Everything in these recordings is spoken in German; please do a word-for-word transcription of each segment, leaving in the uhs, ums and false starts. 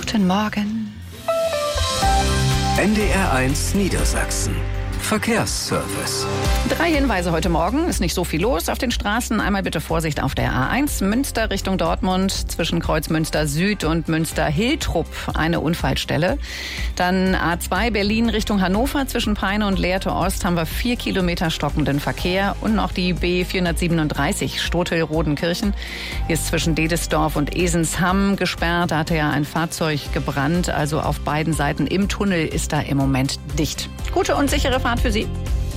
Guten Morgen. N D R eins Niedersachsen. Verkehrsservice. Drei Hinweise heute Morgen. Ist nicht so viel los auf den Straßen. Einmal bitte Vorsicht auf der A eins. Münster Richtung Dortmund zwischen Kreuz Münster Süd und Münster Hiltrup eine Unfallstelle. Dann A zwei Berlin Richtung Hannover zwischen Peine und Lehrte Ost haben wir vier Kilometer stockenden Verkehr. Und noch die B vierhundertsiebenunddreißig Stothel-Rodenkirchen. Hier ist zwischen Dedesdorf und Esensham gesperrt. Da hatte ja ein Fahrzeug gebrannt. Also auf beiden Seiten im Tunnel ist da im Moment dicht. Gute und sichere Fahrt für Sie.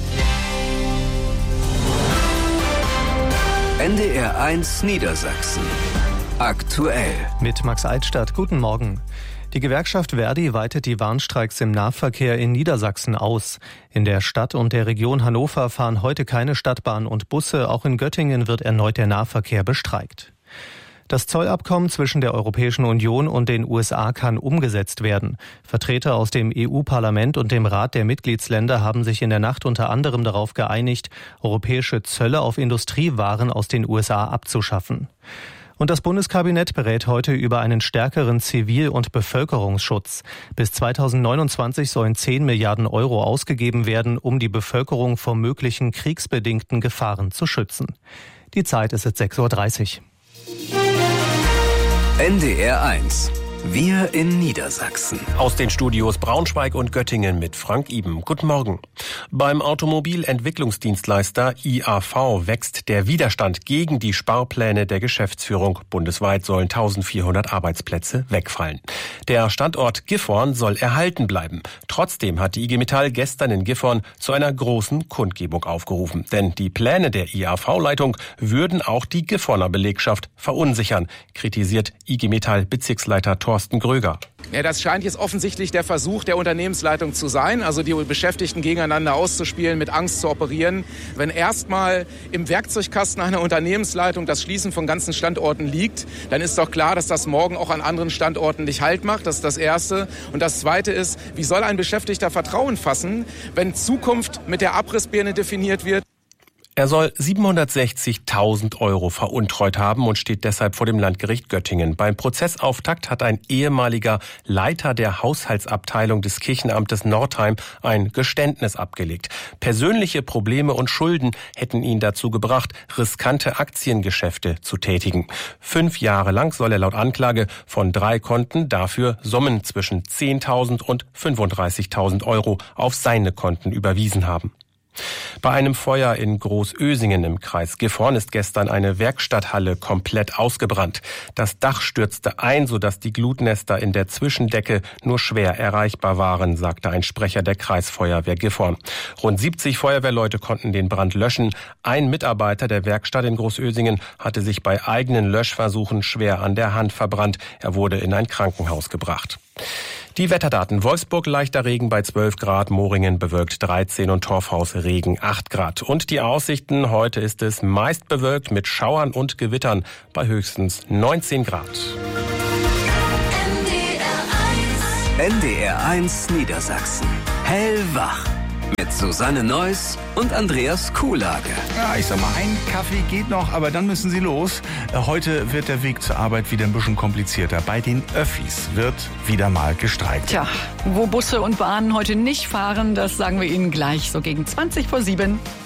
N D R eins Niedersachsen. Aktuell. Mit Max Altstadt. Guten Morgen. Die Gewerkschaft Verdi weitet die Warnstreiks im Nahverkehr in Niedersachsen aus. In der Stadt und der Region Hannover fahren heute keine Stadtbahn und Busse. Auch in Göttingen wird erneut der Nahverkehr bestreikt. Das Zollabkommen zwischen der Europäischen Union und den U S A kann umgesetzt werden. Vertreter aus dem E U-Parlament und dem Rat der Mitgliedsländer haben sich in der Nacht unter anderem darauf geeinigt, europäische Zölle auf Industriewaren aus den U S A abzuschaffen. Und das Bundeskabinett berät heute über einen stärkeren Zivil- und Bevölkerungsschutz. Bis zweitausendneunundzwanzig sollen zehn Milliarden Euro ausgegeben werden, um die Bevölkerung vor möglichen kriegsbedingten Gefahren zu schützen. Die Zeit ist jetzt sechs Uhr dreißig. N D R eins. Wir in Niedersachsen. Aus den Studios Braunschweig und Göttingen mit Frank Iben. Guten Morgen. Beim Automobilentwicklungsdienstleister I A V wächst der Widerstand gegen die Sparpläne der Geschäftsführung. Bundesweit sollen eintausendvierhundert Arbeitsplätze wegfallen. Der Standort Gifhorn soll erhalten bleiben. Trotzdem hat die I G Metall gestern in Gifhorn zu einer großen Kundgebung aufgerufen. Denn die Pläne der I A V-Leitung würden auch die Gifhorner Belegschaft verunsichern, kritisiert I G Metall Bezirksleiter Thorsten Gröger. Ja, das scheint jetzt offensichtlich der Versuch der Unternehmensleitung zu sein, also die Beschäftigten gegeneinander auszuspielen, mit Angst zu operieren. Wenn erstmal im Werkzeugkasten einer Unternehmensleitung das Schließen von ganzen Standorten liegt, dann ist doch klar, dass das morgen auch an anderen Standorten nicht Halt macht. Das ist das Erste. Und das Zweite ist, wie soll ein Beschäftigter Vertrauen fassen, wenn Zukunft mit der Abrissbirne definiert wird? Er soll siebenhundertsechzigtausend Euro veruntreut haben und steht deshalb vor dem Landgericht Göttingen. Beim Prozessauftakt hat ein ehemaliger Leiter der Haushaltsabteilung des Kirchenamtes Nordheim ein Geständnis abgelegt. Persönliche Probleme und Schulden hätten ihn dazu gebracht, riskante Aktiengeschäfte zu tätigen. Fünf Jahre lang soll er laut Anklage von drei Konten dafür Summen zwischen zehntausend und fünfunddreißigtausend Euro auf seine Konten überwiesen haben. Bei einem Feuer in Großösingen im Kreis Gifhorn ist gestern eine Werkstatthalle komplett ausgebrannt. Das Dach stürzte ein, sodass die Glutnester in der Zwischendecke nur schwer erreichbar waren, sagte ein Sprecher der Kreisfeuerwehr Gifhorn. Rund siebzig Feuerwehrleute konnten den Brand löschen. Ein Mitarbeiter der Werkstatt in Großösingen hatte sich bei eigenen Löschversuchen schwer an der Hand verbrannt. Er wurde in ein Krankenhaus gebracht. Die Wetterdaten: Wolfsburg leichter Regen bei zwölf Grad, Moringen bewölkt dreizehn und Torfhaus Regen acht Grad. Und die Aussichten: heute ist es meist bewölkt mit Schauern und Gewittern bei höchstens neunzehn Grad. N D R eins Niedersachsen. Hellwach. Mit Susanne Neuss und Andreas Kuhlage. Ja, ich sag mal, ein Kaffee geht noch, aber dann müssen Sie los. Heute wird der Weg zur Arbeit wieder ein bisschen komplizierter. Bei den Öffis wird wieder mal gestreikt. Tja, wo Busse und Bahnen heute nicht fahren, das sagen wir Ihnen gleich so gegen zwanzig vor sieben.